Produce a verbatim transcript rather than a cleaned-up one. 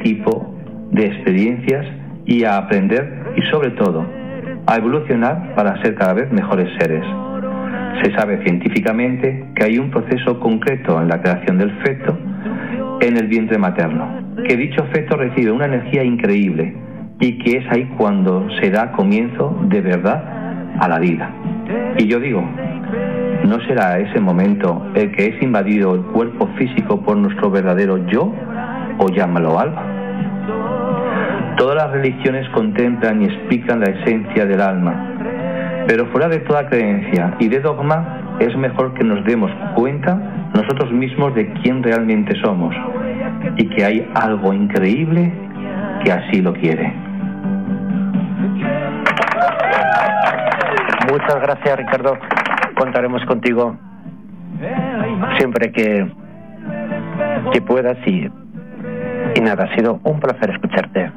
tipo de experiencias y a aprender y sobre todo a evolucionar para ser cada vez mejores seres. Se sabe científicamente que hay un proceso concreto en la creación del feto en el vientre materno, que dicho feto recibe una energía increíble y que es ahí cuando se da comienzo de verdad a la vida. Y yo digo, ¿no será ese momento el que es invadido el cuerpo físico por nuestro verdadero yo, o llámalo alma? Todas las religiones contemplan y explican la esencia del alma, pero fuera de toda creencia y de dogma es mejor que nos demos cuenta nosotros mismos de quién realmente somos y que hay algo increíble que así lo quiere. Muchas gracias, Ricardo. Contaremos contigo siempre que, que puedas y, y nada, ha sido un placer escucharte.